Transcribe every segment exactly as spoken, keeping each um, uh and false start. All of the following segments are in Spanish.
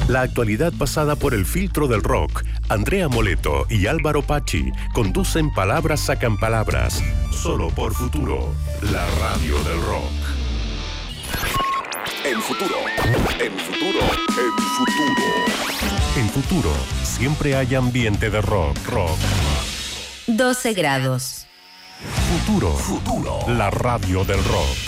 La actualidad pasada por el filtro del rock. Andrea Moleto y Álvaro Pachi conducen Palabras Sacan Palabras. Solo por Futuro, la radio del rock. En Futuro, en Futuro, en Futuro. En Futuro, siempre hay ambiente de rock, rock. doce grados. Futuro, Futuro, la radio del rock.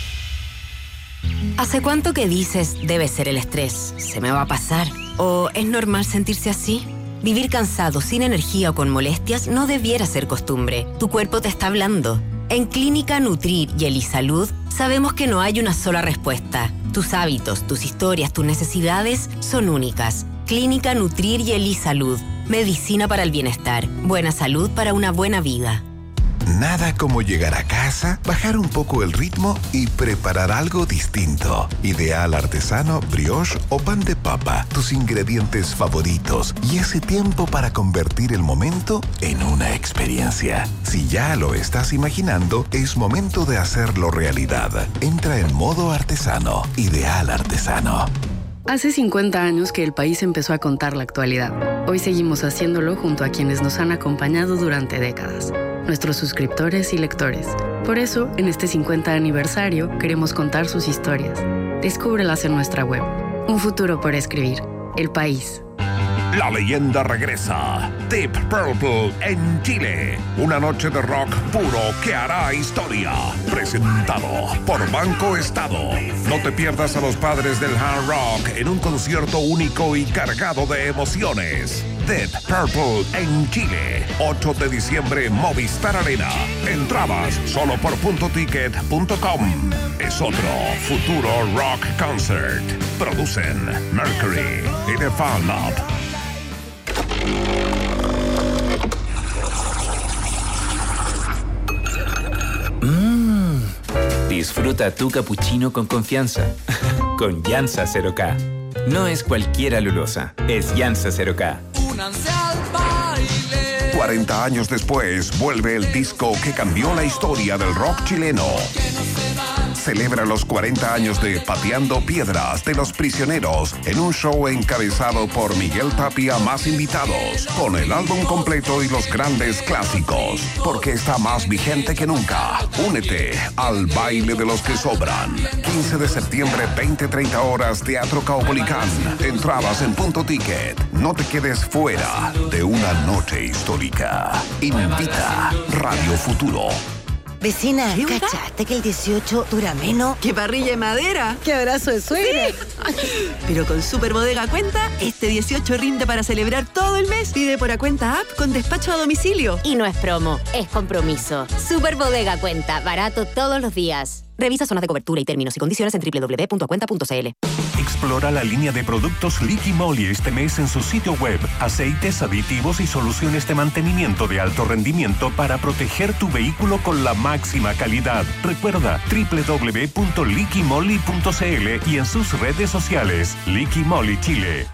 ¿Hace cuánto que dices, debe ser el estrés, se me va a pasar? ¿O es normal sentirse así? Vivir cansado, sin energía o con molestias no debiera ser costumbre. Tu cuerpo te está hablando. En Clínica Nutrir y Elisalud sabemos que no hay una sola respuesta. Tus hábitos, tus historias, tus necesidades son únicas. Clínica Nutrir y Elisalud. Medicina para el bienestar. Buena salud para una buena vida. Nada como llegar a casa, bajar un poco el ritmo y preparar algo distinto. Ideal artesano, brioche o pan de papa, tus ingredientes favoritos y ese tiempo para convertir el momento en una experiencia. Si ya lo estás imaginando, es momento de hacerlo realidad. Entra en modo artesano. Ideal artesano. Hace cincuenta años que el país empezó a contar la actualidad. Hoy seguimos haciéndolo junto a quienes nos han acompañado durante décadas. Nuestros suscriptores y lectores. Por eso, en este cincuenta aniversario, queremos contar sus historias. Descúbrelas en nuestra web. Un futuro por escribir. El País. La leyenda regresa. Deep Purple en Chile. Una noche de rock puro que hará historia. Presentado por Banco Estado. No te pierdas a los padres del hard rock en un concierto único y cargado de emociones. Deep Purple en Chile. ocho de diciembre, Movistar Arena. Entradas solo por punto ticket punto com. Es otro futuro rock concert. Producen Mercury y The Fan Lab. Mmm. Disfruta tu cappuccino con confianza. Con Yansa cero K. No es cualquier alulosa, es Yansa cero K. cuarenta años después, vuelve el disco que cambió la historia del rock chileno. Celebra los cuarenta años de Pateando Piedras de Los Prisioneros en un show encabezado por Miguel Tapia más invitados, con el álbum completo y los grandes clásicos, porque está más vigente que nunca. Únete al baile de los que sobran. quince de septiembre, veinte treinta horas, Teatro Caupolicán. Entradas en Punto Ticket. No te quedes fuera de una noche histórica. Invita Radio Futuro. Vecina, ¿cachaste que el dieciocho dura menos? ¡Qué parrilla de madera! ¡Qué abrazo de suegra! Sí. Pero con Super Bodega Cuenta, este dieciocho rinde para celebrar todo el mes. Pide por Acuenta App con despacho a domicilio. Y no es promo, es compromiso. Super Bodega Cuenta, barato todos los días. Revisa zonas de cobertura y términos y condiciones en doble u doble u doble u punto acuenta punto c l. Explora la línea de productos Liqui Moly este mes en su sitio web. Aceites, aditivos y soluciones de mantenimiento de alto rendimiento para proteger tu vehículo con la máxima calidad. Recuerda doble u doble u doble u punto liqui moly punto c l y en sus redes sociales. Liqui Moly Chile.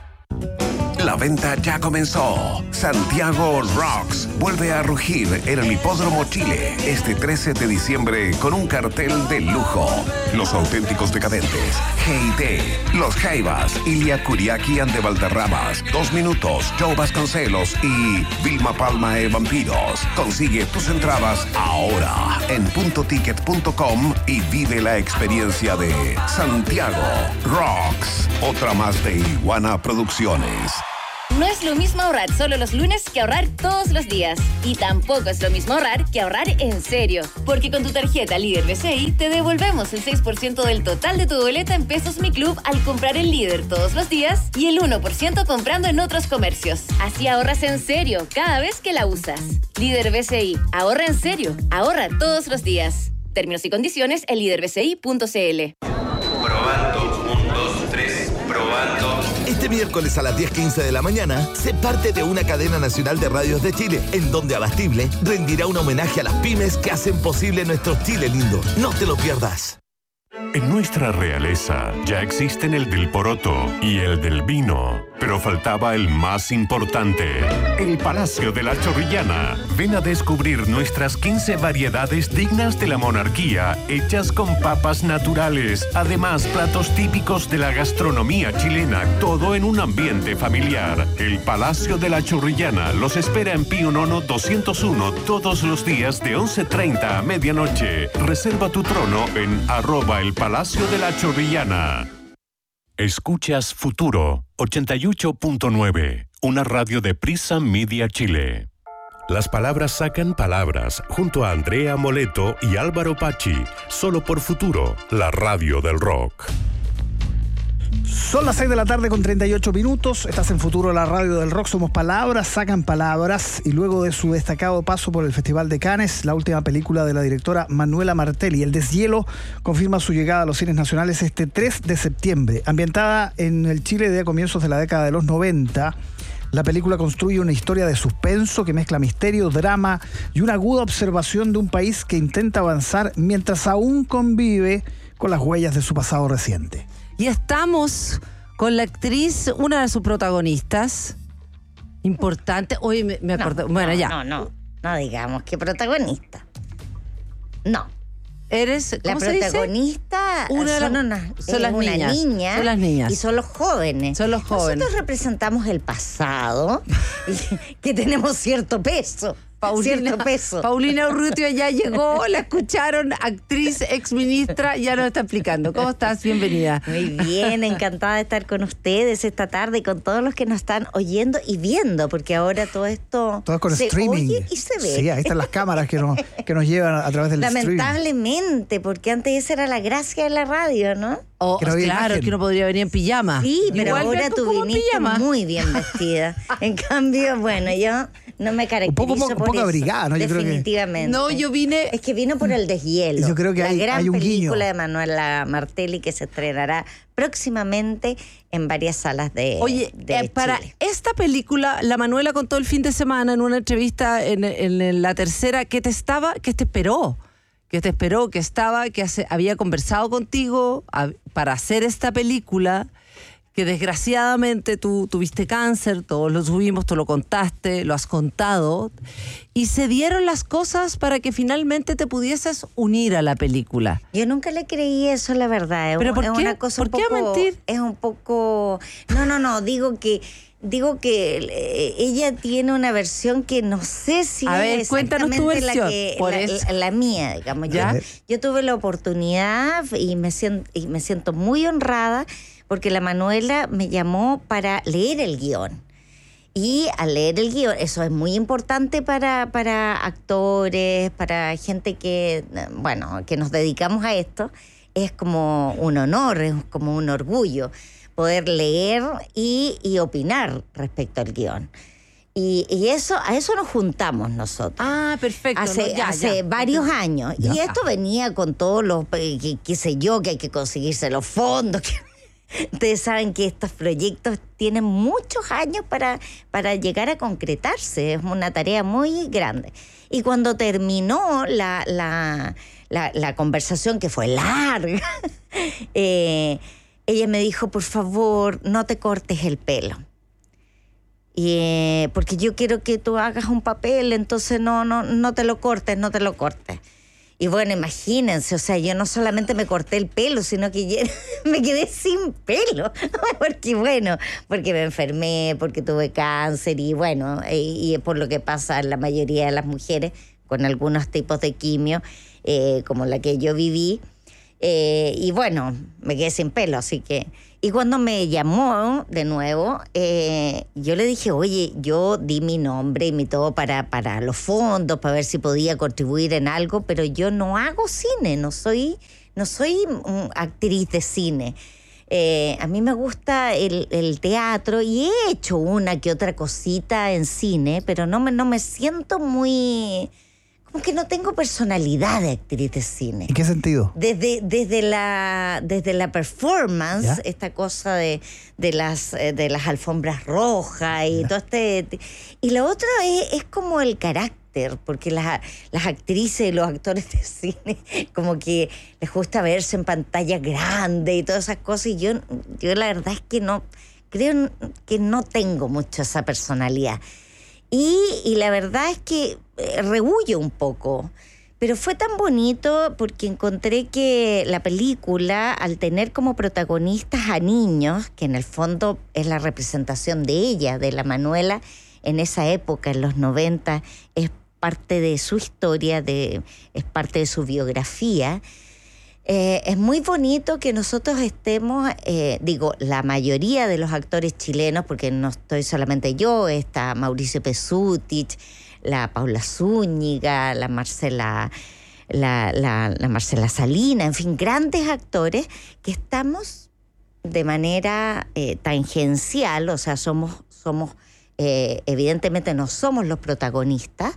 La venta ya comenzó. Santiago Rocks vuelve a rugir en el Hipódromo Chile este trece de diciembre con un cartel de lujo. Los auténticos decadentes, G I T, Los Jaivas, Ilia Kuriaki and de Valderramas, Dos Minutos, Joe Vasconcelos y Vilma Palma e Vampiros. Consigue tus entradas ahora en punto ticket punto com y vive la experiencia de Santiago Rocks. Otra más de Iguana Producciones. No es lo mismo ahorrar solo los lunes que ahorrar todos los días. Y tampoco es lo mismo ahorrar que ahorrar en serio. Porque con tu tarjeta Líder B C I te devolvemos el seis por ciento del total de tu boleta en Pesos Mi Club al comprar en Líder todos los días y el uno por ciento comprando en otros comercios. Así ahorras en serio cada vez que la usas. Líder B C I. Ahorra en serio. Ahorra todos los días. Términos y condiciones en líder b c i punto c l. Probando. Un, dos, tres. Probando. Este miércoles a las diez quince de la mañana, sé parte de una cadena nacional de radios de Chile, en donde Abastible rendirá un homenaje a las pymes que hacen posible nuestro Chile lindo. No te lo pierdas. En nuestra realeza ya existen el del poroto y el del vino. pero faltaba el más importante, el Palacio de la Chorrillana. Ven a descubrir nuestras quince variedades dignas de la monarquía, hechas con papas naturales. Además, platos típicos de la gastronomía chilena, todo en un ambiente familiar. El Palacio de la Chorrillana los espera en Pío Nono doscientos uno todos los días de once treinta a medianoche. Reserva tu trono en arroba el Palacio de la Chorrillana. Escuchas Futuro ochenta y ocho punto nueve, una radio de Prisa Media Chile. Las palabras sacan palabras, junto a Andrea Moleto y Álvaro Pachi, solo por Futuro, la radio del rock. Son las seis de la tarde con treinta y ocho minutos. Estás en Futuro, la radio del rock. Somos palabras, sacan palabras. Y luego de su destacado paso por el Festival de Cannes, la última película de la directora Manuela Martelli, El Deshielo, confirma su llegada a los cines nacionales este tres de septiembre. Ambientada en el Chile de comienzos de la década de los noventa, la película construye una historia de suspenso que mezcla misterio, drama y una aguda observación de un país que intenta avanzar mientras aún convive con las huellas de su pasado reciente. Y estamos con la actriz, una de sus protagonistas, importante. Hoy me, me acordé. No, bueno, no, ya. No, no, no digamos que protagonista. No. Eres, la ¿cómo se dice? protagonista una de son, las, una, son es las una niñas. niña Son las niñas. Y son los jóvenes. Son los jóvenes. Nosotros representamos el pasado, que tenemos cierto peso. Paulina, cierto peso. Paulina Urrutia ya llegó, la escucharon, actriz, exministra, ya nos está explicando. ¿Cómo estás? Bienvenida. Muy bien, encantada de estar con ustedes esta tarde y con todos los que nos están oyendo y viendo, porque ahora todo esto todo con se streaming. oye y se ve. Sí, ahí están las cámaras que nos, que nos llevan a través del streaming. Lamentablemente, porque antes esa era la gracia de la radio, ¿no? Oh, que no claro, imagen. que uno podría venir en pijama. Sí, pero igual ahora tú viniste pijama. muy bien vestida. En cambio, bueno, yo no me caracterizo un poco, por un poco eso. abrigada, ¿no? Yo Definitivamente. Creo que... No, yo vine... Es que vino por El Deshielo. Yo creo que la hay, gran hay un película guiño. de Manuela Martelli que se estrenará próximamente en varias salas de Oye, de eh, para Chile. esta película, la Manuela contó el fin de semana en una entrevista en, en, en la tercera que te estaba, que te esperó. que te esperó, que estaba, que hace, había conversado contigo a, para hacer esta película, que desgraciadamente tú tuviste cáncer, todos lo subimos, tú lo contaste, lo has contado, y se dieron las cosas para que finalmente te pudieses unir a la película. Yo nunca le creí eso, la verdad. Es, ¿Pero por es qué? una cosa ¿Por un qué poco, mentir? Es un poco... No, no, no, digo que... Digo que eh, ella tiene una versión que no sé si a es ver, cuéntanos tu exactamente versión, la, que, por la, eso. la, la mía, digamos. Yo, yo tuve la oportunidad y me siento, y me siento muy honrada porque la Manuela me llamó para leer el guión. Y al leer el guión, eso es muy importante para, para actores, para gente que, bueno, que nos dedicamos a esto. Es como un honor, es como un orgullo poder leer y, y opinar respecto al guión. Y, y eso, a eso nos juntamos nosotros. Ah, perfecto. Hace, no, ya, hace ya. varios años. Ya. Y esto venía con todos los, qué, qué sé yo, que hay que conseguirse los fondos. Que, ustedes saben que estos proyectos tienen muchos años para, para llegar a concretarse. Es una tarea muy grande. Y cuando terminó la, la, la, la conversación, que fue larga, eh, ella me dijo, por favor, no te cortes el pelo. Y, eh, porque yo quiero que tú hagas un papel, entonces no, no, no te lo cortes, no te lo cortes. Y bueno, imagínense, o sea, yo no solamente me corté el pelo, sino que ya me quedé sin pelo. Porque bueno, porque me enfermé, porque tuve cáncer y bueno, y, y por lo que pasa la mayoría de las mujeres con algunos tipos de quimio, eh, como la que yo viví. Eh, y bueno, me quedé sin pelo, así que... Y cuando me llamó de nuevo, eh, yo le dije, oye, yo di mi nombre y mi todo para, para los fondos, para ver si podía contribuir en algo, pero yo no hago cine, no soy, no soy um, actriz de cine. Eh, a mí me gusta el, el teatro y he hecho una que otra cosita en cine, pero no me, no me siento muy... Como que no tengo personalidad de actriz de cine. ¿En qué sentido? Desde, desde, la, desde la performance, ¿ya? Esta cosa de, de, las, de las alfombras rojas y ¿ya? Todo este... Y lo otro es, es como el carácter, porque las, las actrices y los actores de cine como que les gusta verse en pantalla grande y todas esas cosas, y yo, yo la verdad es que no... creo que no tengo mucho esa personalidad. Y, y la verdad es que eh, rehuyo un poco. Pero fue tan bonito porque encontré que la película, al tener como protagonistas a niños, que en el fondo es la representación de ella, de la Manuela, en esa época, en los noventa, es parte de su historia, de, es parte de su biografía. Eh, es muy bonito que nosotros estemos, eh, digo, la mayoría de los actores chilenos, porque no estoy solamente yo, está Mauricio Pesutich, la Paula Zúñiga, la Marcela, la, la, la Marcela Salina, en fin, grandes actores que estamos de manera eh, tangencial, o sea, somos, somos eh, evidentemente no somos los protagonistas,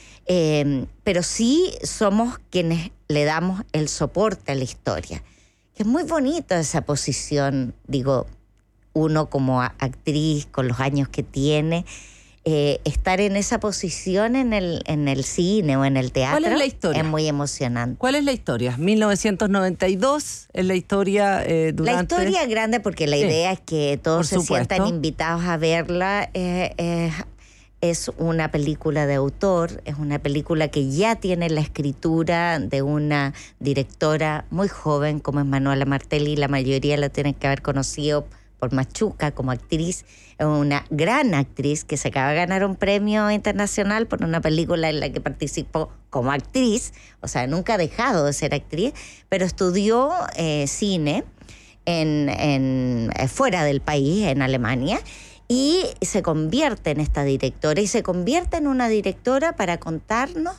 eh, pero sí somos quienes le damos el soporte a la historia. Es muy bonito esa posición, digo, uno como actriz con los años que tiene, Eh, estar en esa posición en el, en el cine o en el teatro. ¿Cuál es la historia? Es muy emocionante. ¿Cuál es la historia? mil novecientos noventa y dos es la historia eh, durante... La historia grande, porque la Sí, idea es que todos se supuesto. sientan invitados a verla. Eh, eh, es una película de autor, es una película que ya tiene la escritura de una directora muy joven como es Manuela Martelli. La mayoría la tienen que haber conocido por Machuca como actriz. Es una gran actriz que se acaba de ganar un premio internacional por una película en la que participó como actriz, o sea, nunca ha dejado de ser actriz, pero estudió eh, cine en, en, eh, fuera del país, en Alemania, y se convierte en esta directora, y se convierte en una directora para contarnos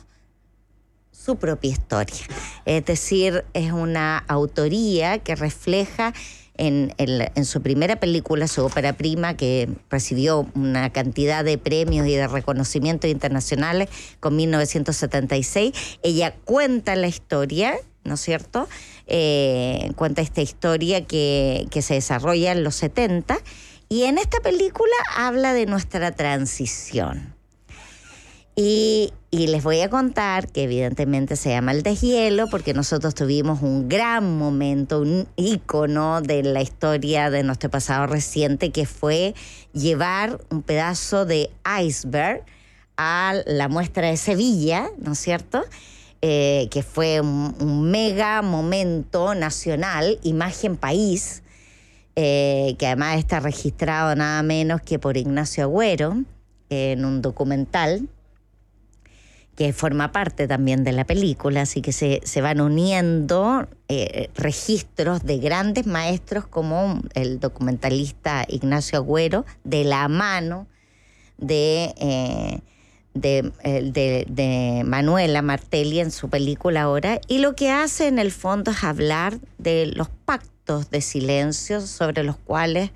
su propia historia. Es decir, es una autoría que refleja En, en, en su primera película, su ópera prima, que recibió una cantidad de premios y de reconocimientos internacionales con mil novecientos setenta y seis, ella cuenta la historia, ¿no es cierto? Eh, cuenta esta historia que, que se desarrolla en los setenta, y en esta película habla de nuestra transición. Y, y les voy a contar que evidentemente se llama El Deshielo porque nosotros tuvimos un gran momento, un ícono de la historia de nuestro pasado reciente, que fue llevar un pedazo de iceberg a la muestra de Sevilla, ¿no es cierto?, eh, que fue un, un mega momento nacional, imagen país, eh, que además está registrado nada menos que por Ignacio Agüero eh, en un documental que forma parte también de la película, así que se, se van uniendo eh, registros de grandes maestros como el documentalista Ignacio Agüero, de la mano de, eh, de, de, de Manuela Martelli en su película ahora, y lo que hace en el fondo es hablar de los pactos de silencio sobre los cuales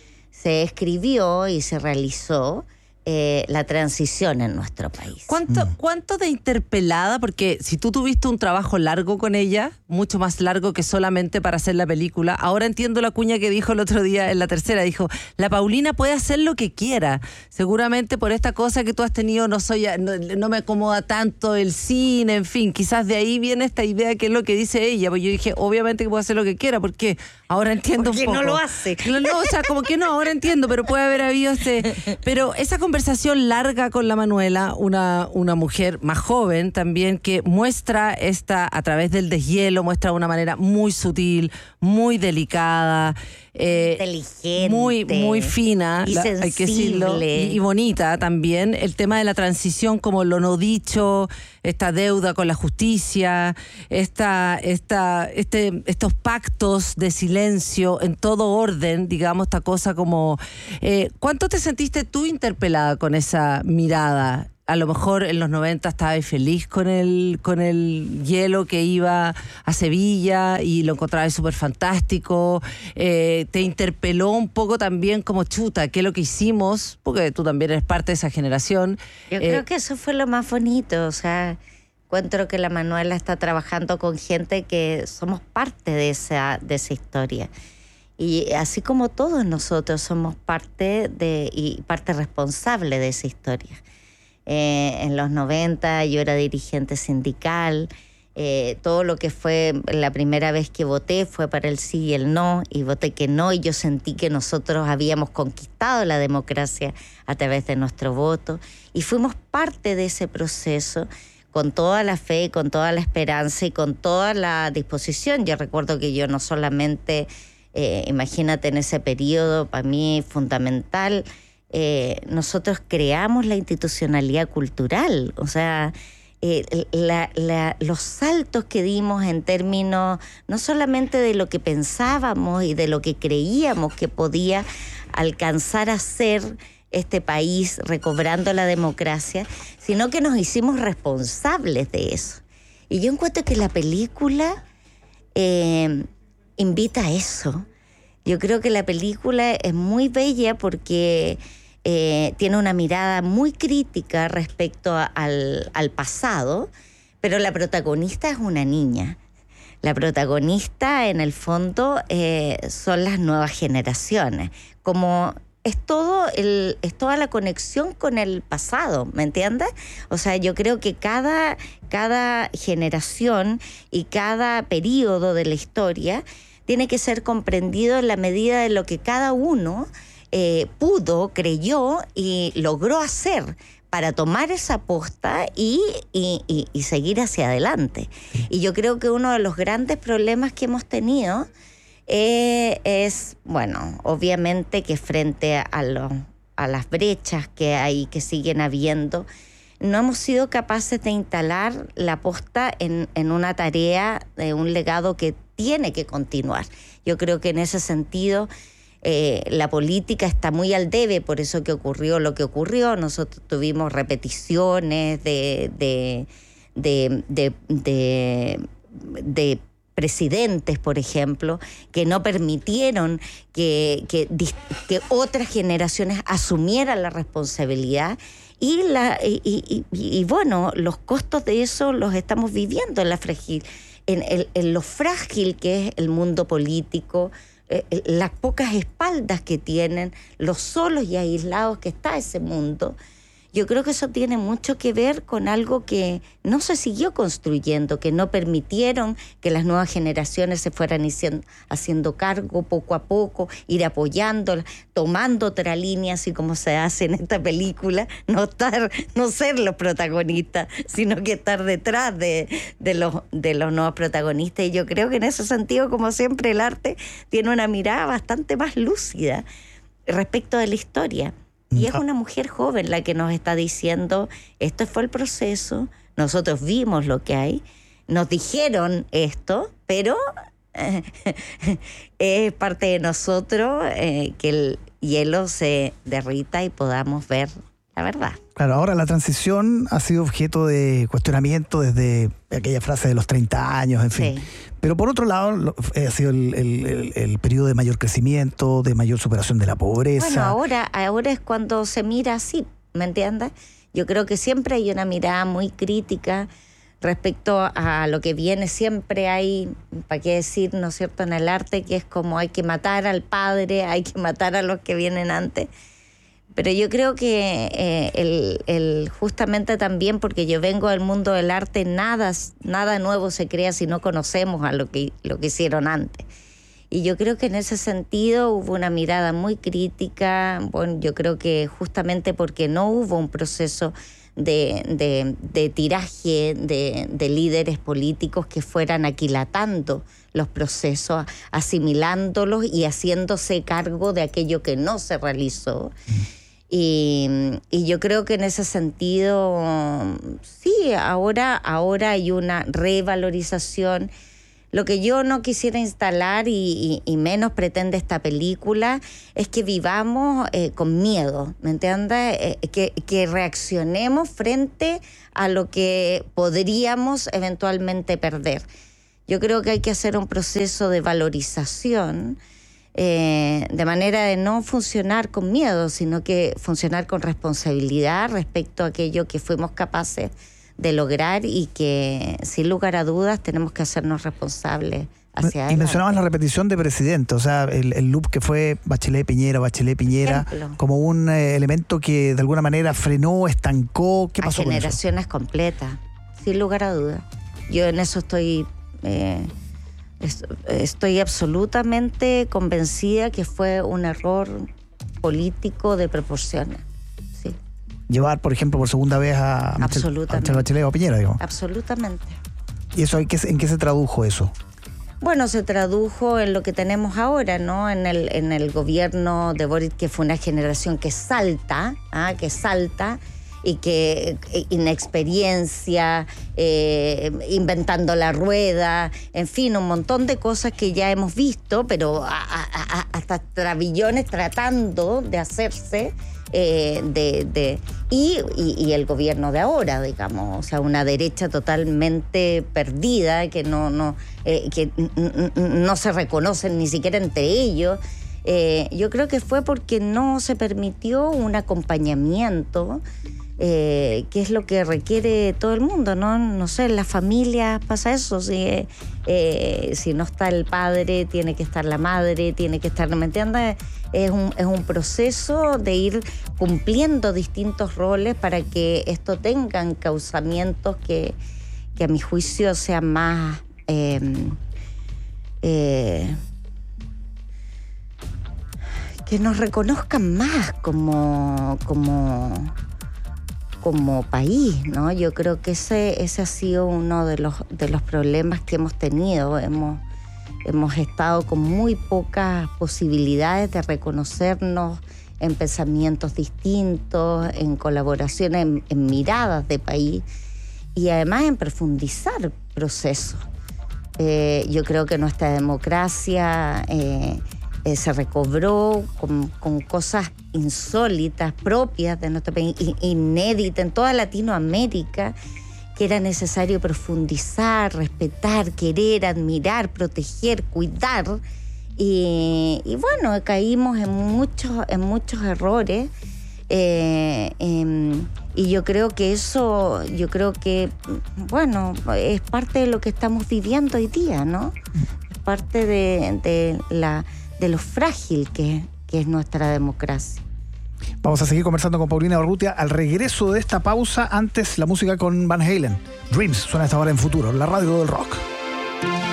se escribió y se realizó Eh, la transición en nuestro país. ¿Cuánto, ¿Cuánto de interpelada? Porque si tú tuviste un trabajo largo con ella, mucho más largo que solamente para hacer la película, ahora entiendo la cuña que dijo el otro día en la tercera, dijo, la Paulina puede hacer lo que quiera, seguramente por esta cosa que tú has tenido, no soy, no, no me acomoda tanto el cine, en fin, quizás de ahí viene esta idea que es lo que dice ella, pues yo dije, obviamente que puede hacer lo que quiera, porque ahora entiendo porque un poco. no lo hace. No, no, o sea, como que no, ahora entiendo, pero puede haber habido este... Pero esa conversación larga con la Manuela, una, una mujer más joven también, que muestra esta, a través del deshielo, muestra de una manera muy sutil, muy delicada, eh, inteligente, muy, muy fina, y la, hay que decirlo, y, y bonita también, el tema de la transición como lo no dicho, esta deuda con la justicia, esta, esta, este, estos pactos de silencio en todo orden, digamos, esta cosa como... Eh, ¿Cuánto te sentiste tú interpelada con esa mirada? A lo mejor en los noventa estabas feliz con el, con el hielo que iba a Sevilla y lo encontrabas súper fantástico. Eh, te interpeló un poco también como chuta, ¿qué es lo que hicimos? Porque tú también eres parte de esa generación. Yo eh, creo que eso fue lo más bonito, o sea, encuentro que la Manuela está trabajando con gente que somos parte de esa, de esa historia. Y así como todos nosotros somos parte de, y parte responsable de esa historia. Eh, en los noventa yo era dirigente sindical, Eh, todo lo que fue la primera vez que voté fue para el sí y el no, y voté que no, y yo sentí que nosotros habíamos conquistado la democracia a través de nuestro voto, y fuimos parte de ese proceso con toda la fe, con toda la esperanza y con toda la disposición. Yo recuerdo que yo no solamente, eh, imagínate en ese periodo, para mí fundamental, eh, nosotros creamos la institucionalidad cultural, o sea, Eh, la, la, los saltos que dimos en términos no solamente de lo que pensábamos y de lo que creíamos que podía alcanzar a ser este país recobrando la democracia, sino que nos hicimos responsables de eso. Y yo encuentro que la película eh, invita a eso. Yo creo que la película es muy bella porque Eh, tiene una mirada muy crítica respecto a, al, al pasado, pero la protagonista es una niña. La protagonista, en el fondo, eh, son las nuevas generaciones. Como es todo el, es toda la conexión con el pasado, ¿me entiendes? O sea, yo creo que cada, cada generación y cada periodo de la historia tiene que ser comprendido en la medida de lo que cada uno Eh, pudo, creyó y logró hacer para tomar esa posta y, y, y, y seguir hacia adelante. Y yo creo que uno de los grandes problemas que hemos tenido eh, es, bueno, obviamente que frente a, lo, a las brechas que hay, que siguen habiendo, no hemos sido capaces de instalar la posta en, en una tarea, de un legado que tiene que continuar. Yo creo que en ese sentido Eh, la política está muy al debe, por eso que ocurrió lo que ocurrió. Nosotros tuvimos repeticiones de, de, de, de, de, de presidentes, por ejemplo, que no permitieron que, que, que otras generaciones asumieran la responsabilidad. Y, la, y, y, y, y bueno, los costos de eso los estamos viviendo en, la fragil, en, en, en lo frágil que es el mundo político, Eh, las pocas espaldas que tienen, los solos y aislados que está ese mundo. Yo creo que eso tiene mucho que ver con algo que no se siguió construyendo, que no permitieron que las nuevas generaciones se fueran haciendo cargo poco a poco, ir apoyándolas, tomando otra línea, así como se hace en esta película, no estar, no ser los protagonistas, sino que estar detrás de, de, los, de los nuevos protagonistas. Y yo creo que en ese sentido, como siempre, el arte tiene una mirada bastante más lúcida respecto de la historia. Y es una mujer joven la que nos está diciendo, esto fue el proceso, nosotros vimos lo que hay, nos dijeron esto, pero eh, es parte de nosotros eh, que el hielo se derrita y podamos ver la verdad. Claro, ahora la transición ha sido objeto de cuestionamiento desde aquella frase de los treinta años, en fin. Sí. Pero por otro lado, ha sido el, el, el, el periodo de mayor crecimiento, de mayor superación de la pobreza. Bueno, ahora, ahora es cuando se mira así, ¿me entiendes? Yo creo que siempre hay una mirada muy crítica respecto a lo que viene. Siempre hay, ¿para qué decir, no es cierto, en el arte, que es como hay que matar al padre, hay que matar a los que vienen antes? Pero yo creo que eh, el, el, justamente también porque yo vengo del mundo del arte, nada, nada nuevo se crea si no conocemos a lo que, lo que hicieron antes. Y yo creo que en ese sentido hubo una mirada muy crítica. Bueno, yo creo que justamente porque no hubo un proceso de, de, de tiraje de, de líderes políticos que fueran aquilatando los procesos, asimilándolos y haciéndose cargo de aquello que no se realizó. Y, y yo creo que en ese sentido, sí, ahora, ahora hay una revalorización. Lo que yo no quisiera instalar y, y, y menos pretende esta película es que vivamos eh, con miedo, ¿me entiendes? Eh, que, que reaccionemos frente a lo que podríamos eventualmente perder. Yo creo que hay que hacer un proceso de valorización, eh, de manera de no funcionar con miedo, sino que funcionar con responsabilidad respecto a aquello que fuimos capaces de lograr y que, sin lugar a dudas, tenemos que hacernos responsables hacia adelante. Y mencionabas la repetición de presidente, o sea, el, el loop que fue Bachelet-Piñera, Bachelet-Piñera, como un eh, elemento que de alguna manera frenó, estancó. ¿Qué pasó con eso? A generaciones completas, sin lugar a dudas. yo en eso estoy... Eh, Estoy absolutamente convencida que fue un error político de proporciones. Sí. Llevar, por ejemplo, por segunda vez a Michelle Bachelet o Piñera, digamos. Absolutamente. ¿Y eso en qué, en qué se tradujo eso? Bueno, se tradujo en lo que tenemos ahora, ¿no? En el, en el gobierno de Boric, que fue una generación que salta, ¿ah? que salta, y que inexperiencia, eh, inventando la rueda, en fin, un montón de cosas que ya hemos visto, pero a, a, a, hasta trabillones tratando de hacerse eh, de, de y, y, y el gobierno de ahora, digamos, o sea, una derecha totalmente perdida, que no, no, eh, que no se reconocen ni siquiera entre ellos. Eh, yo creo que fue porque no se permitió un acompañamiento, Eh, que es lo que requiere todo el mundo, ¿no? No sé, en las familias pasa eso, si, eh, si no está el padre, tiene que estar la madre, tiene que estar, ¿me entiendes? Es un, es un proceso de ir cumpliendo distintos roles para que esto tenga encauzamientos que, que a mi juicio sean más... Eh, eh, que nos reconozcan más como... como como país, ¿no? Yo creo que ese, ese ha sido uno de los, de los problemas que hemos tenido. Hemos, hemos estado con muy pocas posibilidades de reconocernos en pensamientos distintos, en colaboraciones, en, en miradas de país y además en profundizar procesos. Eh, yo creo que nuestra democracia... Eh, Eh, se recobró con, con cosas insólitas, propias de nuestro país, inéditas en toda Latinoamérica, que era necesario profundizar, respetar, querer, admirar, proteger, cuidar. Y, y bueno, caímos en muchos, en muchos errores. Eh, eh, y yo creo que eso, yo creo que, bueno, es parte de lo que estamos viviendo hoy día, ¿no? Es parte de, de la... de lo frágil que, que es nuestra democracia. Vamos a seguir conversando con Paulina Urrutia al regreso de esta pausa. Antes, la música con Van Halen. Dreams suena a esta hora en Futuro, la radio del rock.